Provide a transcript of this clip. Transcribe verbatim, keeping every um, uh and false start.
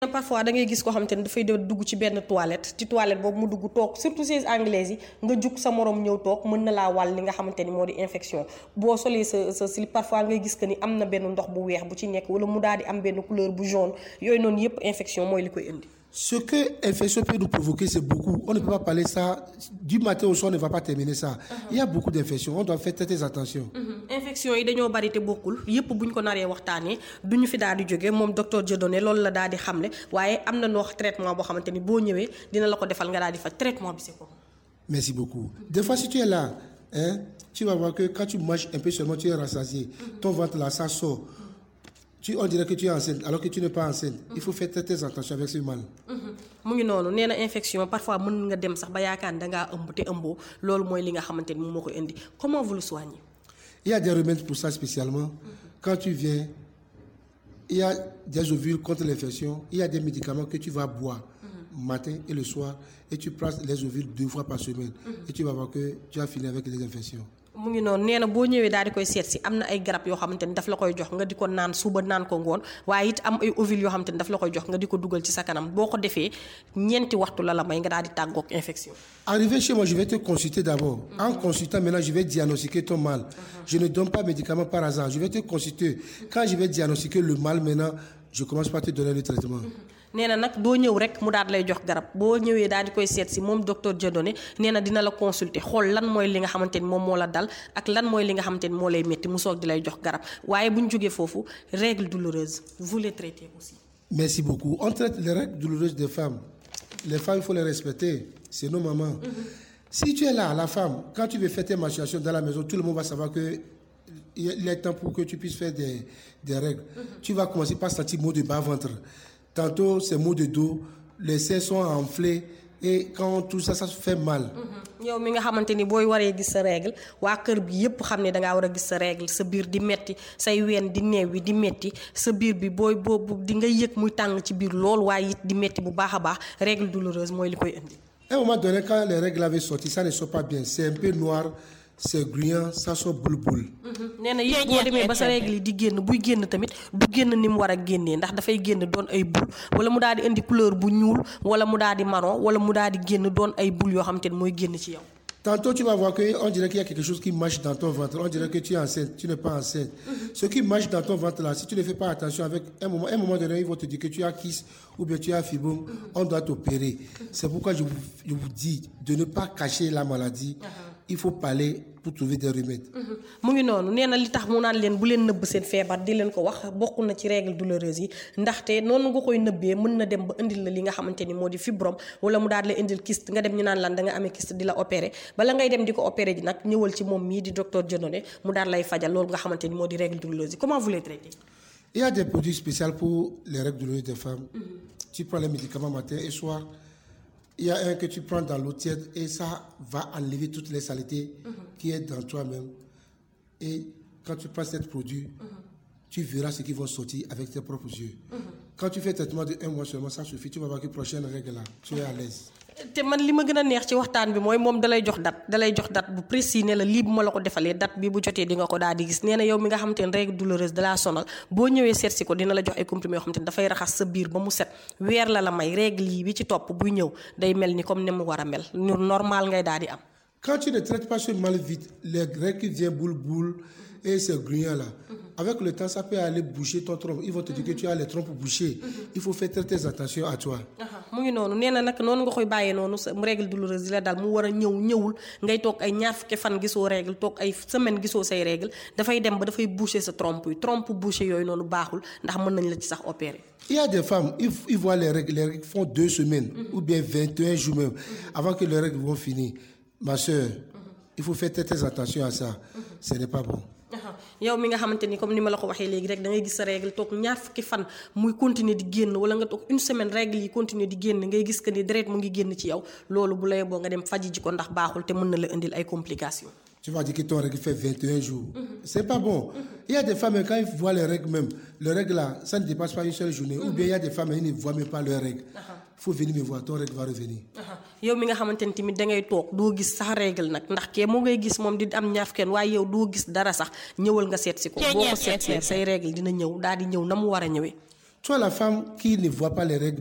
parfois da ngay gis koo xamante ni dafay dugg ci benn toilette ci toilette boobu mu dugg toog surtout ces anglaises yi nga jug sa morom ñëw toog mën na laa wàll li nga xamante ni moo di infection boo solee sa sa slip parfois ngay gis que ni am na benn ndox bu weex bu ci nekk wala mu daal di am benn couleur bu jaune yooyu noonu yëpp infection mooy li koy indi. Ce que l'infection peut nous provoquer, c'est beaucoup. On ne peut pas parler ça du matin au soir, on ne va pas terminer ça. Uh-huh. Il y a beaucoup d'infections, on doit faire très attention. Uh-huh. Infection yi dañoo bari te bokkul yépp buñ ko naree waxtaanee duñu fi daal di jóge moom docteur Dieudonné loolu la daal di xamle waaye am na noo traitement boo xamante ni boo ñëwee dina la ko defal nga daal di faj traitement bi c'est quoi. Merci beaucoup. Des fois si tu es là, hein, tu vas voir que quand tu manges un peu seulement, tu es rassasié. Uh-huh. Ton ventre là, ça sort. Tu, on dirait que tu es enceinte alors que tu n'es pas enceinte. Mm-hmm. Il faut faire très, très attention avec ce mal. mu ngi noonu nee na infection parfois mën nga dem sax ba yaakaar da ngaa ëmb te ëmboo loolu mooy li nga xamante ni moom moo koy indi comment vous le soignez. Il y a des remèdes pour ça spécialement. Mm-hmm. Quand tu viens, il y a des ovules contre l'infection. Il y a des médicaments que tu vas boire mm-hmm. matin et le soir et tu prends les ovules deux fois par semaine. Mm-hmm. Et tu vas voir que tu as fini avec les infections. mu ngi noonu nee na boo ñëwee daal di koy seet si am na ay garab yoo xamante ni daf la koy jox nga di ko naan suba naan ko ngoon waaye it am ay ovules yoo xamante ni daf la koy jox nga di ko dugal ci sa kanam boo ko defee ñeenti waxtu la la may nga daal di tàggoog infection. Arrivé chez moi, je vais te consulter d'abord. Mm-hmm. En consultant, maintenant, je vais diagnostiquer ton mal. Mm-hmm. Je ne donne pas de médicaments par hasard. Je vais te consulter. Quand je vais diagnostiquer le mal, maintenant, je commence par te donner le traitement. Mm-hmm. nee na nag doo ñëw rek mu daal lay jox garab boo ñëwee daal di koy seet si moom docteur Dieudonné nee na dina la consulter xool lan mooy li nga xamante ni moom moo la dal ak lan mooy li nga xamante ni moo lay métti mu soog di lay jox garab waaye bu ñu jógee foofu règles douloureuses vous les traitez aussi. Merci beaucoup. On traite les règles douloureuses des femmes. Les femmes, il faut les respecter. C'est nos mamans. Mm-hmm. Si tu es là, la femme, quand tu veux faire tes menstruations dans la maison, tout le monde va savoir que il est temps pour que tu puisses faire des, des règles. Mm-hmm. Tu vas commencer par sentir maux de bas-ventre. Tantôt, c'est maux de dos, les seins sont enflés et quand tout ça, ça fait mal. yow mi nga xamante ni booy waree gis sa règle waa kër bi yépp xam ne dangaa war a gis sa règle sa biir di metti say ween di neew yi di metti sa biir bi booy boobu di nga yëg muy tàng ci biir lool waaye it di metti bu baax a baax règle douloureuse mooy li koy indi. À un moment donné, quand les règles avaient sorti, ça ne sort pas bien. C'est un peu noir, c'est gluant, ça sort boule boule. nee na yëpp boo demee ba sa règle yi di génn buy génn tamit du génn ni mu war a génnee ndax dafay génn doon ay boule wala mu daal di indi couleur bu ñuul wala mu daal di marron wala mu daal di génn doon ay boule yoo xam te ne mooy génn ci yow. Tantôt, tu vas voir qu'on dirait qu'il y a quelque chose qui marche dans ton ventre. On dirait que tu es enceinte, tu n'es pas enceinte. Mm-hmm. Ce qui marche dans ton ventre là, si tu ne fais pas attention, avec un moment, un moment donné, ils vont te dire que tu as kyste ou bien tu as fibrome, mm-hmm. on doit t'opérer. Mm-hmm. C'est pourquoi je vous, je vous dis de ne pas cacher la maladie. Uh-huh. Il faut parler pour trouver des remèdes. mu ngi noonu nee na li tax mu naan leen bu leen nëbb seen feebar di leen ko wax bokk na ci règles douloureuses yi ndaxte noonu nga koy nëbbee mën na dem ba indil la li nga xamante ni moo di fibrome wala mu daal la indil kyste nga dem ñu naan lan da nga amee kyste di la opérer bala ngay dem di ko opérer ji nag ñëwal ci moom mii di docteur Dieudonné mu daal lay fajal loolu nga xamante ni moo di règles douloureuses yi. Comment vous les traitez? Il y a des produits spéciaux pour les règles douloureuses des femmes. Mm-hmm. Tu prends les médicaments matin et soir. Il y a un que tu prends dans l'eau tiède et ça va enlever toutes les saletés mm-hmm. qui est dans toi-même. Et quand tu prends ce produit, mm-hmm. tu verras ce qui va sortir avec tes propres yeux. Mm-hmm. Quand tu fais traitement de un mois seulement, ça suffit. Tu vas voir que prochaine règle là, tu es à l'aise. te man li ma gën a neex ci waxtaan bi mooy moom dalay jox date dalay jox date bu précis ne la lii bu ma la ko defalee date bi bu jotee di nga ko daal di gis nee na yow mi nga xamante ne règle douloureuse da laa sonal boo ñëwee seet si ko dina la jox ay comprimés yoo xamante ne dafay raxas sa biir ba mu set weer la la may règle yi bi ci topp buy ñëw day mel ni comme ni mu war a mel ñu normal ngay daal di am. Quand tu ne traites pas ce mal vite, les règles qui viennent boule boule et ce gruyant là, mm-hmm. avec le temps ça peut aller boucher ton trompe. Ils vont te dire que tu as les trompes bouchées. Mm-hmm. Il faut faire très très attention à toi. mu ngi noonu nee na nag noonu nga koy bàyyee noonu sa règle douloureuse yi la daal mu war a ñëw ñëwul ngay toog ay ñaar fukki fan gisoo règle toog ay semaine gisoo say règle dafay dem ba dafay boucher sa trompe yi trompe boucher yooyu noonu baaxul ndax mën nañ la ci sax opérer. Il y a des femmes, ils, ils voient les règles, les règles font deux semaines mm-hmm. ou bien vingt et un jours même mm-hmm. avant que les règles vont finir. Ma soeur, mm-hmm. il faut faire très, très attention à ça. Mm-hmm. Ce n'est pas bon. yow mi nga xamante ni comme ni ma la ko waxee léegi rek da ngay gis sa règle toog ñaar fukki fan muy continuer di génn wala nga toog une semaine règle yi continuer di génn ngay gis que ni deret mu ngi génn ci yow loolu bu lay boo nga dem faji ji ko ndax baaxul te mën na la indil ay complications. Tu vas dire que ton règle fait vingt et un jours. Mm-hmm. C'est pas bon. Mm-hmm. Il y a des femmes, quand ils voient les règles même, les règles là, ça ne dépasse pas une seule journée. Mm-hmm. Ou bien il y a des femmes, ils ne voient même pas leurs règles. Il uh-huh. faut venir me voir, ton règle va revenir. yow mi nga xamante ni tamit da ngay toog doo gis sax règle nag ndax kee moo ngay gis moom di am ñaar fukki waaye yow doo gis dara sax ñëwal nga seet si ko. boo ko seet see say règle dina ñëw daal di ñëw na mu war a ñëwee. Toi, la femme qui ne voit pas les règles